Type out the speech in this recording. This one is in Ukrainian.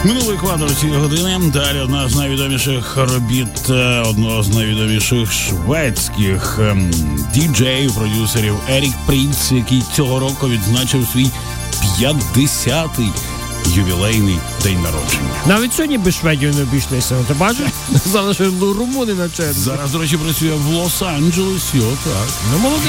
Минулий екватор цієї години. Далі одна з найвідоміших робіт одного з найвідоміших шведських діджеїв, продюсерів Ерік Прінц, який цього року відзначив свій 50-й ювілейний день народження. Навіть сьогодні без шведів не обійшлися, ти бачиш? Залишили румуни на черзі. Зараз, до речі, працює в Лос-Анджелесі, отак. Ну, молодець.